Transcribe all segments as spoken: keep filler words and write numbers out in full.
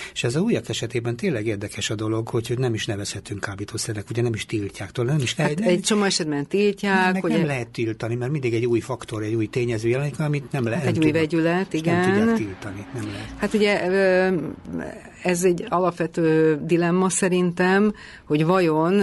És ez a újak esetében tényleg érdekes a dolog, hogy, hogy nem is nevezhetünk kábítószernek, ugye nem is tiltják tőle, nem is lehet. Hát egy csomó esetben tiltják. Meg hogy nem e... lehet tiltani, mert mindig egy új faktor, egy új tényező jelenik, amit nem lehet. Hát egy új vegyület, igen. Nem tudják tiltani, nem lehet. Hát ugye ez egy alapvető dilemma szerintem, hogy vajon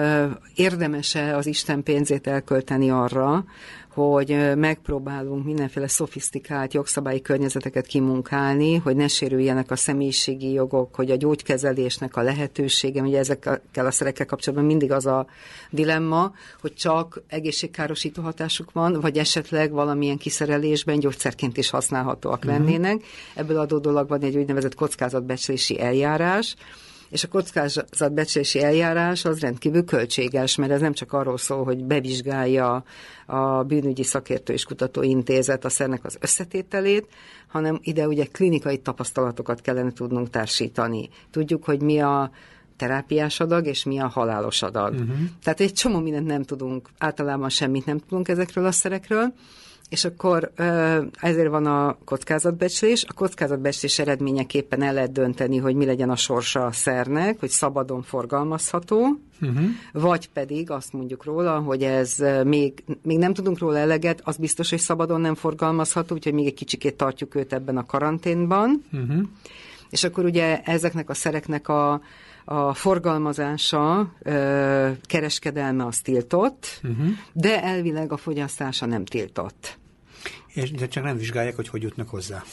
érdemes-e az Isten pénzét elkölteni arra, hogy megpróbálunk mindenféle szofisztikált jogszabályi környezeteket kimunkálni, hogy ne sérüljenek a személyiségi jogok, hogy a gyógykezelésnek a lehetősége, ugye ezekkel a szerekkel kapcsolatban mindig az a dilemma, hogy csak egészségkárosító hatásuk van, vagy esetleg valamilyen kiszerelésben gyógyszerként is használhatóak uh-huh. lennének. Ebből adódólag van egy úgynevezett kockázatbecslési eljárás, és a kockázatbecslési eljárás az rendkívül költséges, mert ez nem csak arról szól, hogy bevizsgálja a Bűnügyi Szakértő és Kutatóintézet a szernek az összetételét, hanem ide ugye klinikai tapasztalatokat kellene tudnunk társítani. Tudjuk, hogy mi a terápiás adag, és mi a halálos adag. Uh-huh. Tehát egy csomó mindent nem tudunk, általában semmit nem tudunk ezekről a szerekről, és akkor ezért van a kockázatbecslés. A kockázatbecslés eredményeképpen el lehet dönteni, hogy mi legyen a sorsa a szernek, hogy szabadon forgalmazható, uh-huh. vagy pedig azt mondjuk róla, hogy ez még, még nem tudunk róla eleget, az biztos, hogy szabadon nem forgalmazható, úgyhogy még egy kicsikét tartjuk őt ebben a karanténban. Uh-huh. És akkor ugye ezeknek a szereknek a a forgalmazása, kereskedelme az tiltott, uh-huh. de elvileg a fogyasztása nem tiltott. És de csak nem vizsgálják, hogy hogy jutnak hozzá.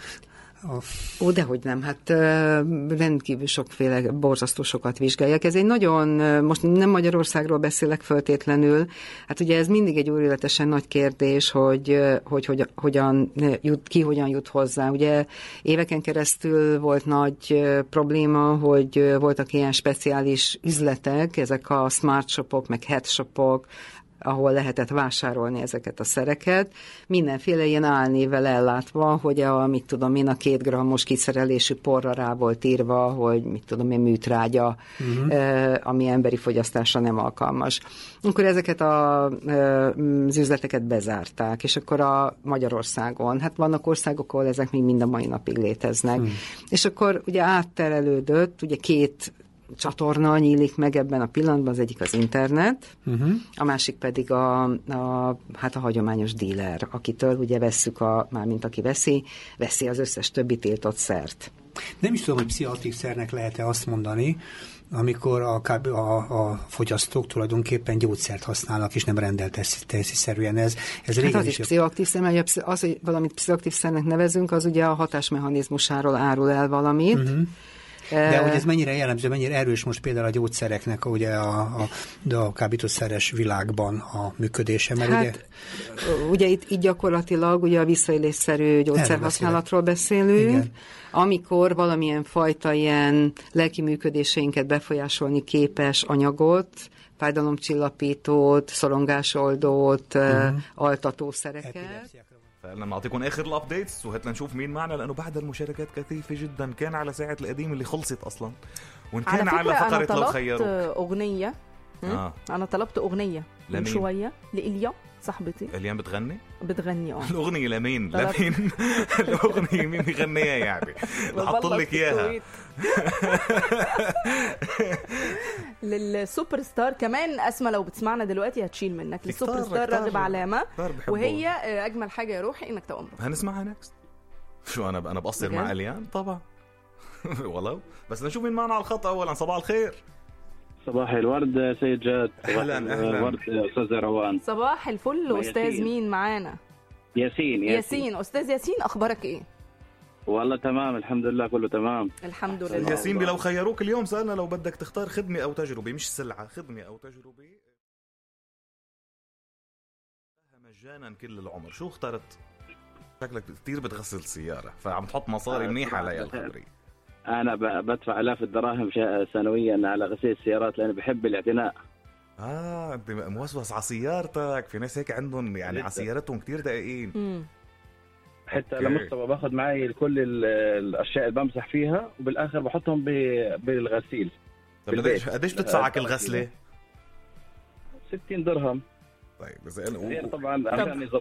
A... Ó, dehogy nem, hát rendkívül sokféle, borzasztó sokat vizsgálják. Ez egy nagyon, most nem Magyarországról beszélek föltétlenül, hát ugye ez mindig egy őrületesen nagy kérdés, hogy, hogy, hogy hogyan jut, ki hogyan jut hozzá. Ugye éveken keresztül volt nagy probléma, hogy voltak ilyen speciális üzletek, ezek a smart shopok, meg head shopok, ahol lehetett vásárolni ezeket a szereket, mindenféle ilyen álnévvel ellátva, hogy a, mit tudom én, a két grammos kiszerelésű porra rá volt írva, hogy mit tudom én, műtrágya, uh-huh. eh, ami emberi fogyasztásra nem alkalmas. Akkor ezeket a, eh, az üzleteket bezárták, és akkor a Magyarországon, hát vannak országok, ahol ezek még mind a mai napig léteznek. Uh-huh. És akkor ugye átterelődött, ugye két csatorna nyílik meg ebben a pillanatban, az egyik az internet, uh-huh. a másik pedig a, a, hát a hagyományos díler, akitől ugye vesszük, a, mármint aki veszi, veszi az összes többi tiltott szert. Nem is tudom, hogy pszichoaktív szernek lehet-e azt mondani, amikor a, a, a fogyasztók tulajdonképpen gyógyszert használnak, és nem rendelteszi-szerűen. Ez, ez hát az is pszichoaktív szer, mert az, hogy valamit pszichoaktív szernek nevezünk, az ugye a hatásmechanizmusáról árul el valamit. Uh-huh. De hogy ez mennyire jellemző, mennyire erős most például a gyógyszereknek ugye a, a, a kábítószeres világban a működése? Mert hát, ugye, ugye itt, itt gyakorlatilag ugye a visszaélésszerű gyógyszerhasználatról beszélünk, igen. Amikor valamilyen fajta ilyen lelki működéseinket befolyásolni képes anyagot, fájdalomcsillapítót, szorongásoldót, uh-huh. altatószereket. لما اعطيكم اخر الابديتس وهات لنشوف مين معنا لانه بعد المشاركات كثيفه جدا كان على ساعه القديم اللي خلصت اصلا وان كان على, على فقره لو خيروك اغنيه آه. انا طلبت اغنيه من شويه لإليا صاحبتي. اليان بتغني بتغني اه الاغنيه لمين لمين الاغنيه مين يغنيها يعني بحط لك اياها للسوبر ستار كمان. اسماء لو بتسمعنا دلوقتي هتشيل منك. للسوبر ستار راغب علامه وهي اجمل حاجه يا روحي انك تقوم. هنسمعها نكست. شو انا انا بقصر مع اليان طبعا والله. بس نشوف مين معنا على الخط اولا. صباح الخير. صباح الورد سيد جاد. اهلا اهلا. ورد استاذ روان. صباح الفل. استاذ مين معانا؟ ياسين. ياسين. ياسين استاذ ياسين، اخبارك ايه؟ والله تمام الحمد لله كله تمام الحمد لله. ياسين لو خيروك اليوم سألنا لو بدك تختار خدمة أو تجربة مش سلعة، خدمة أو تجربة مجانا كل العمر، شو اخترت؟ شكلك كتير بتغسل سيارة فعم تحط مصاري منيحة عليها الخبرية. أنا بدفع آلاف الدراهم سنويا على غسيل السيارات لأني بحب الاعتناء. آه أنت موسوس على سيارتك. في ناس هيك عندهم يعني على سيارتهم كتير دقيقين. م. حتى لمستوى باخذ معي كل الاشياء اللي بمسح فيها وبالاخر بحطهم بالغسيل. طيب قديش قديش بتدفعك الغسله؟ ستين درهم. طيب زين طبعا عشان